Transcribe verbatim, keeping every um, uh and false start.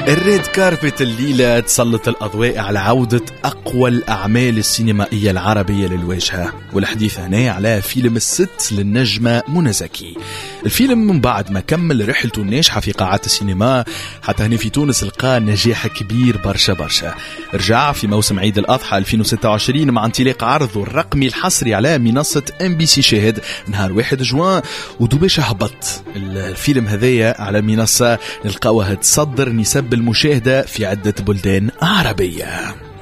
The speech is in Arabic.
الريد كاربت الليلة تسلط الأضواء على عودة أقوى الأعمال السينمائية العربية للواجهة، والحديث هنا على فيلم الست للنجمة منى زكي. الفيلم من بعد ما كمل رحلته الناجحة في قاعات السينما حتى هنا في تونس لقى نجاح كبير برشا برشا. رجع في موسم عيد الأضحى ألفين وستة وعشرين مع انطلاق عرضه الرقمي الحصري على منصة ام بي سي شاهد نهار واحد جوان، ودوباش هبط الفيلم هذايا على منصة نلقاوها تصدر نسب المشاهدة في عدة بلدان عربية.